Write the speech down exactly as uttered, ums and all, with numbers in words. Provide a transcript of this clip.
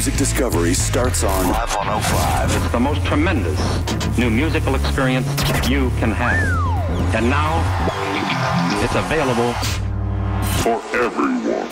music discovery starts on Live one oh five. It's the most tremendous new musical experience you can have. And now, it's available for everyone.